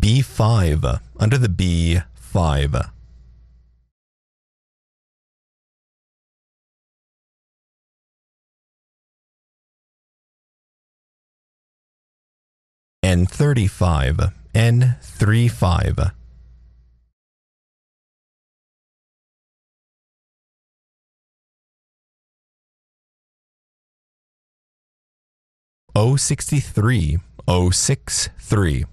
B5 under the B5. N35, N35. O63, O63.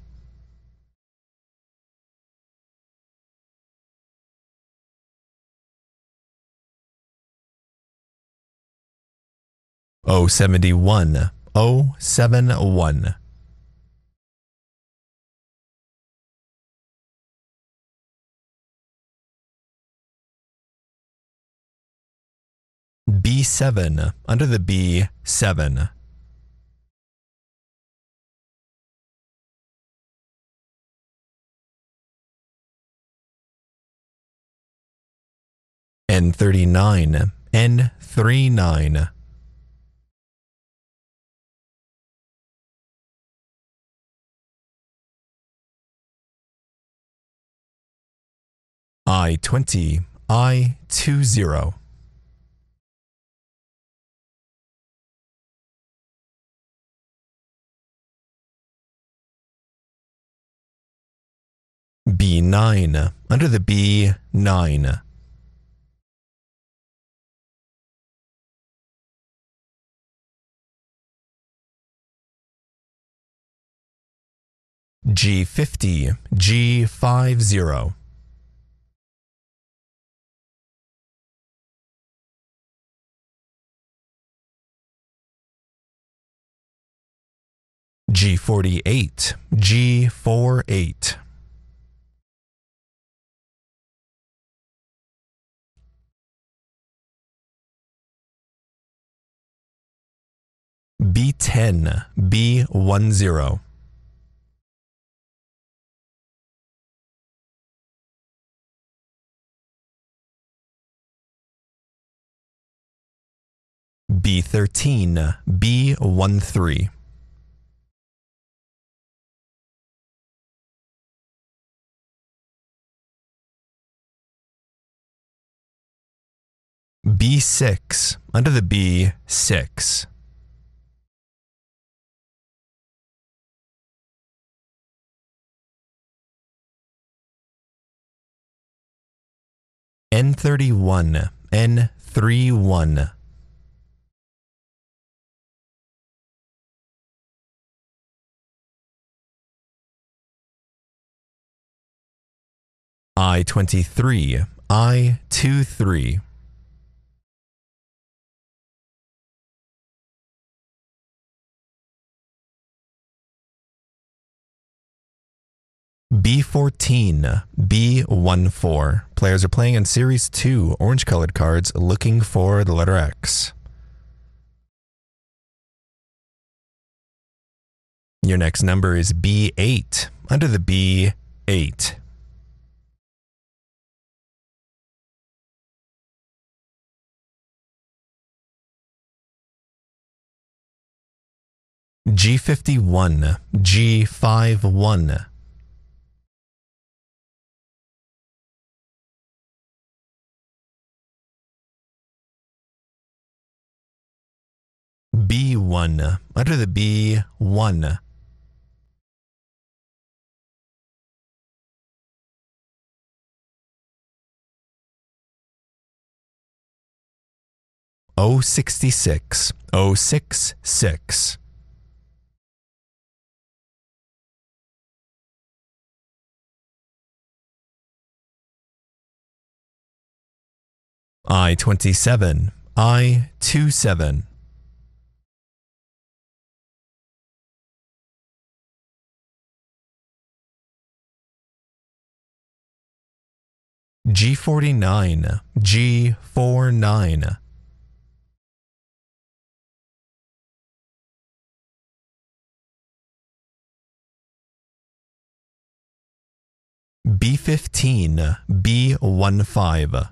O71, O71. B7 under the B7. N39, N39. I20, I20. B9 under the B9. G50, G50. G48, G48. B10, B10. B13, B13. B6 under the B6. N31, N31. I23, I23. B14, B14. Players are playing in Series 2, orange-colored cards, looking for the letter X. Your next number is B8, under the B8. G51, G51. B1 under the B1. O66, O66. I27, I27. G49, G49. B15, B15.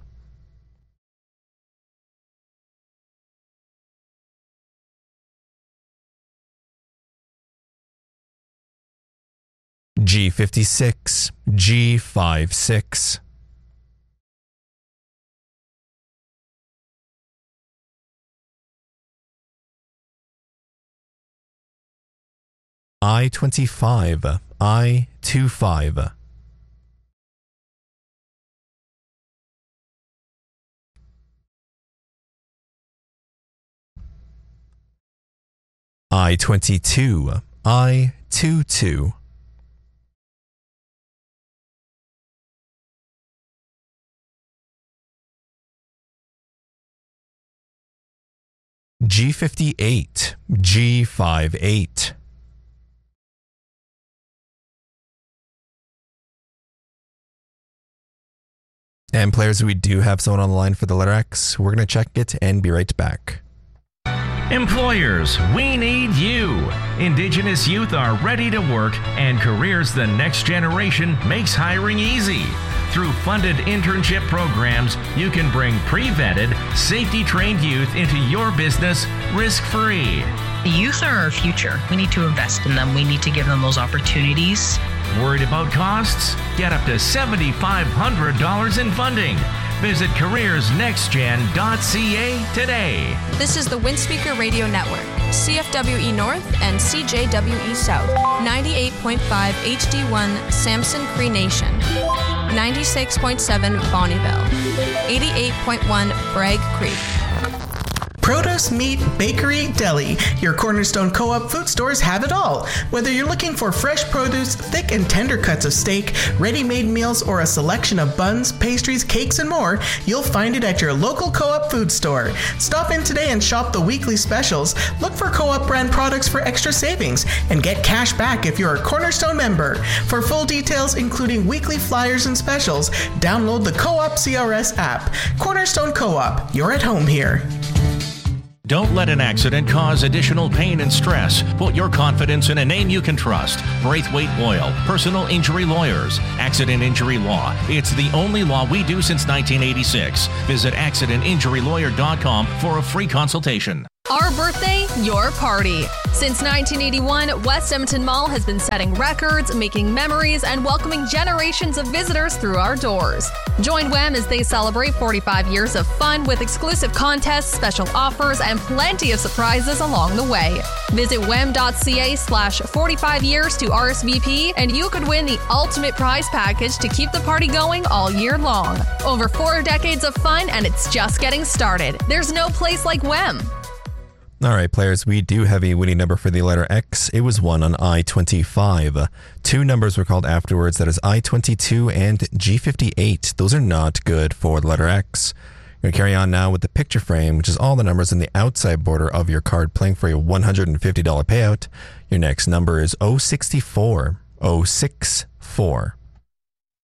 G56, G56. I-25, I-25. I-22, I-22. G58, G58. And players, we do have someone on the line for the letter X. We're going to check it and be right back. Employers, we need you. Indigenous youth are ready to work, and Careers the Next Generation makes hiring easy. Through funded internship programs, you can bring pre-vetted, safety-trained youth into your business risk-free. The youth are our future. We need to invest in them. We need to give them those opportunities. Worried about costs? Get up to $7,500 in funding. Visit careersnextgen.ca today. This is the Windspeaker Radio Network, CFWE North and CJWE South, 98.5 HD1 Samson Cree Nation, 96.7 Bonnieville, 88.1 Bragg Creek. Produce, meat, bakery, deli. Your Cornerstone Co-op food stores have it all. Whether you're looking for fresh produce, thick and tender cuts of steak, ready-made meals, or a selection of buns, pastries, cakes, and more, you'll find it at your local Co-op food store. Stop in today and shop the weekly specials. Look for Co-op brand products for extra savings and get cash back if you're a Cornerstone member. For full details, including weekly flyers and specials, download the Co-op CRS app. Cornerstone Co-op, you're at home here. Don't let an accident cause additional pain and stress. Put your confidence in a name you can trust. Braithwaite Boyle, Personal Injury Lawyers. Accident Injury Law. It's the only law we do since 1986. Visit accidentinjurylawyer.com for a free consultation. Our birthday, your party. Since 1981, West Edmonton Mall has been setting records, making memories, and welcoming generations of visitors through our doors. Join WEM as they celebrate 45 years of fun with exclusive contests, special offers, and plenty of surprises along the way. Visit wem.ca/45 years to RSVP, and you could win the ultimate prize package to keep the party going all year long. Over 4 decades of fun, and it's just getting started. There's no place like WEM. All right, players, we do have a winning number for the letter X. It was one on I-25. 2 numbers were called afterwards. That is I-22 and G58. Those are not good for the letter X. We're going to carry on now with the picture frame, which is all the numbers in the outside border of your card, playing for a $150 payout. Your next number is 064. 064.